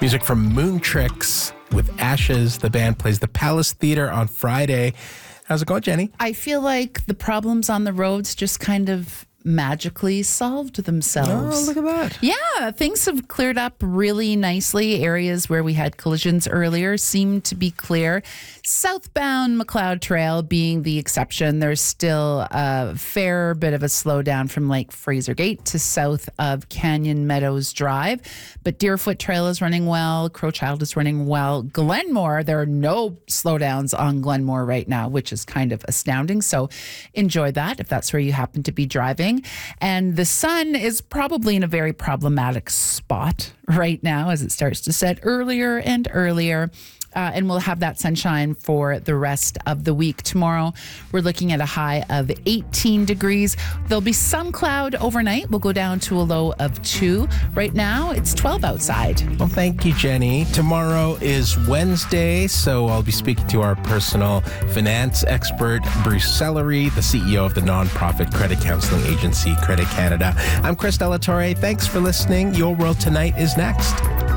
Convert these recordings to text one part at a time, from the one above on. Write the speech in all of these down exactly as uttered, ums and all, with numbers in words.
Music from Moon Tricks with Ashes. The band plays the Palace Theater on Friday. How's it going, Jenny? I feel like the problems on the roads just kind of magically solved themselves. Oh, look at that. Yeah, things have cleared up really nicely. Areas where we had collisions earlier seem to be clear. Southbound McLeod Trail being the exception. There's still a fair bit of a slowdown from Lake Fraser Gate to south of Canyon Meadows Drive. But Deerfoot Trail is running well. Crowchild is running well. Glenmore, there are no slowdowns on Glenmore right now, which is kind of astounding. So enjoy that if that's where you happen to be driving. And the sun is probably in a very problematic spot right now as it starts to set earlier and earlier. Uh, and we'll have that sunshine for the rest of the week. Tomorrow, we're looking at a high of eighteen degrees. There'll be some cloud overnight. We'll go down to a low of two. Right now, it's twelve outside. Well, thank you, Jenny. Tomorrow is Wednesday, so I'll be speaking to our personal finance expert, Bruce Sellery, the C E O of the nonprofit credit counseling agency, Credit Canada. I'm Chris Delatorre. Thanks for listening. Your World Tonight is next.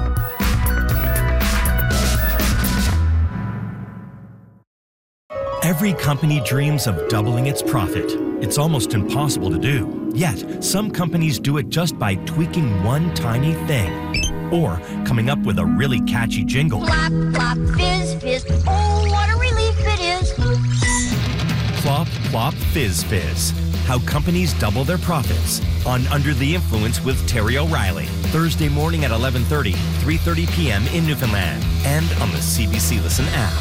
Every company dreams of doubling its profit. It's almost impossible to do. Yet, some companies do it just by tweaking one tiny thing. Or coming up with a really catchy jingle. Flop, flop, fizz, fizz. Oh, what a relief it is. Plop, plop, fizz, fizz. How companies double their profits. On Under the Influence with Terry O'Reilly. Thursday morning at eleven thirty, three thirty p.m. in Newfoundland. And on the C B C Listen app.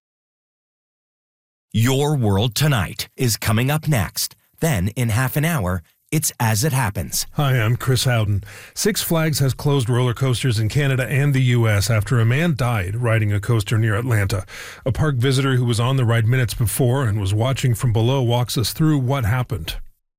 Your World Tonight is coming up next. Then, in half an hour, it's As It Happens. Hi, I'm Chris Howden. Six Flags has closed roller coasters in Canada and the U S after a man died riding a coaster near Atlanta. A park visitor who was on the ride minutes before and was watching from below walks us through what happened.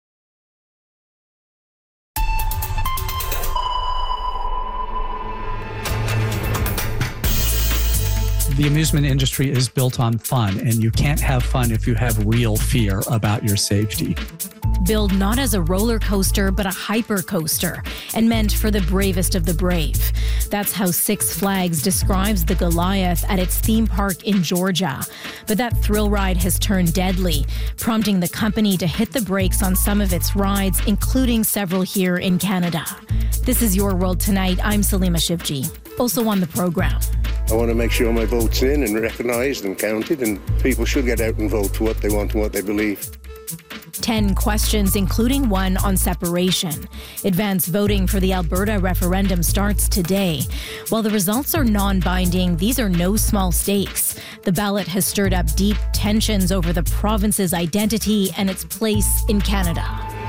The amusement industry is built on fun, and you can't have fun if you have real fear about your safety. Billed not as a roller coaster, but a hyper coaster, and meant for the bravest of the brave. That's how Six Flags describes the Goliath at its theme park in Georgia. But that thrill ride has turned deadly, prompting the company to hit the brakes on some of its rides, including several here in Canada. This is Your World Tonight. I'm Salima Shivji. Also on the program. I want to make sure my vote's in and recognised and counted, and people should get out and vote for what they want and what they believe. Ten questions, including one on separation. Advance voting for the Alberta referendum starts today. While the results are non-binding, these are no small stakes. The ballot has stirred up deep tensions over the province's identity and its place in Canada.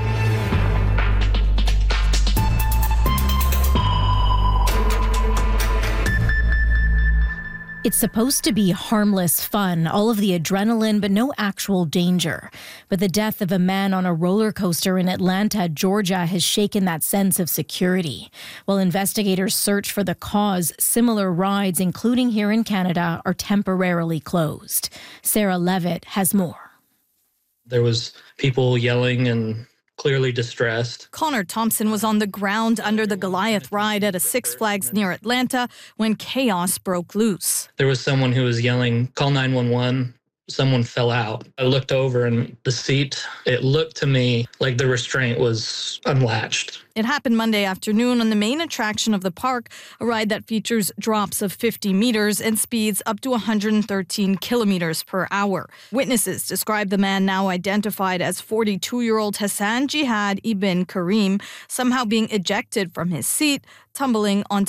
It's supposed to be harmless fun, all of the adrenaline, but no actual danger. But the death of a man on a roller coaster in Atlanta, Georgia, has shaken that sense of security. While investigators search for the cause, similar rides, including here in Canada, are temporarily closed. Sarah Levitt has more. There was people yelling and clearly distressed. Connor Thompson was on the ground under the Goliath ride at a Six Flags near Atlanta when chaos broke loose. There was someone who was yelling, "Call nine one one." Someone fell out. I looked over and the seat, it looked to me like the restraint was unlatched. It happened Monday afternoon on the main attraction of the park, a ride that features drops of fifty meters and speeds up to one hundred thirteen kilometers per hour. Witnesses describe the man, now identified as forty-two-year-old Hassan Jihad Ibn Karim, somehow being ejected from his seat, tumbling onto